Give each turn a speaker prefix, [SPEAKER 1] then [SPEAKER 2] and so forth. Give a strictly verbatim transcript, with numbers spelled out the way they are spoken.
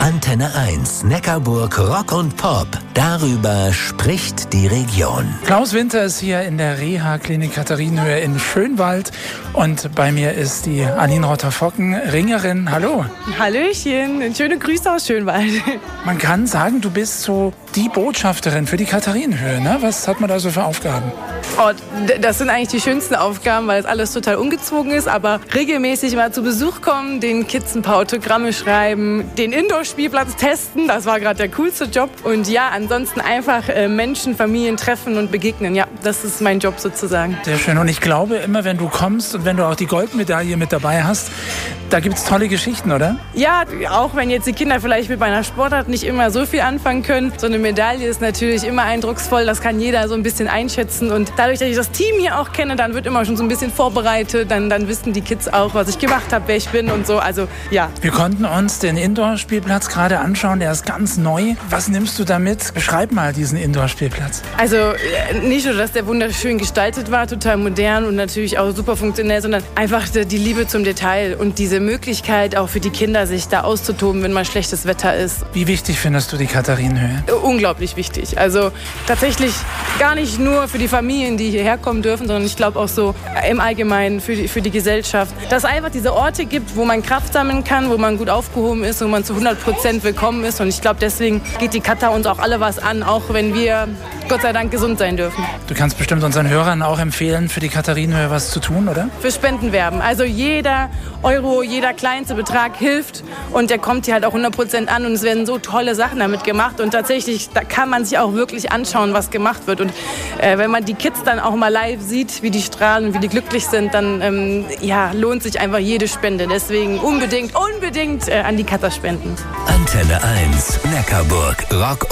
[SPEAKER 1] Antenne eins, Neckarburg Rock und Pop. Darüber spricht die Region.
[SPEAKER 2] Klaus Winter ist hier in der Reha-Klinik Katharinenhöhe in Schönwald. Und bei mir ist die Aline Rotter-Focken, Ringerin. Hallo.
[SPEAKER 3] Hallöchen, schöne Grüße aus Schönwald.
[SPEAKER 2] Man kann sagen, du bist so die Botschafterin für die Katharinenhöhe, ne? Was hat man da so für Aufgaben?
[SPEAKER 3] Oh, das sind eigentlich die schönsten Aufgaben, weil das alles total ungezwungen ist. Aber regelmäßig mal zu Besuch kommen, den Kids ein paar Autogramme schreiben, den Indoor-Spielplatz testen, das war gerade der coolste Job. Und ja, ansonsten einfach äh, Menschen, Familien treffen und begegnen. Ja, das ist mein Job sozusagen.
[SPEAKER 2] Sehr schön. Und ich glaube, immer wenn du kommst und wenn du auch die Goldmedaille mit dabei hast, da gibt es tolle Geschichten, oder?
[SPEAKER 3] Ja, auch wenn jetzt die Kinder vielleicht mit meiner Sportart nicht immer so viel anfangen können. So eine Medaille ist natürlich immer eindrucksvoll, das kann jeder so ein bisschen einschätzen. Und dadurch, dass ich das Team hier auch kenne, dann wird immer schon so ein bisschen vorbereitet. Dann, dann wissen die Kids auch, was ich gemacht habe, wer ich bin und so. Also, ja.
[SPEAKER 2] Wir konnten uns den Indoor-Spielplatz gerade anschauen, der ist ganz neu. Was nimmst du da mit? Beschreib mal diesen Indoor-Spielplatz.
[SPEAKER 3] Also nicht nur, dass der wunderschön gestaltet war, total modern und natürlich auch super funktionell, sondern einfach die Liebe zum Detail und diese Möglichkeit auch für die Kinder, sich da auszutoben, wenn mal schlechtes Wetter ist.
[SPEAKER 2] Wie wichtig findest du die Katharinenhöhe?
[SPEAKER 3] Unglaublich wichtig. Also tatsächlich gar nicht nur für die Familien, die hierher kommen dürfen, sondern ich glaube auch so im Allgemeinen für die, für die Gesellschaft. Dass es einfach diese Orte gibt, wo man Kraft sammeln kann, wo man gut aufgehoben ist, wo man zu hundert Prozent willkommen ist. Und ich glaube, deswegen geht die Kata uns auch alle was an, auch wenn wir Gott sei Dank gesund sein dürfen.
[SPEAKER 2] Du kannst bestimmt unseren Hörern auch empfehlen, für die Katharinenhöhe was zu tun, oder?
[SPEAKER 3] Für Spenden werben. Also jeder Euro, jeder kleinste Betrag hilft und der kommt hier halt auch hundert Prozent an und es werden so tolle Sachen damit gemacht und tatsächlich, da kann man sich auch wirklich anschauen, was gemacht wird und äh, wenn man die Kids dann auch mal live sieht, wie die strahlen und wie die glücklich sind, dann ähm, ja, lohnt sich einfach jede Spende. Deswegen unbedingt, unbedingt äh, an die Kata spenden.
[SPEAKER 1] Antenne eins, Neckarburg Rock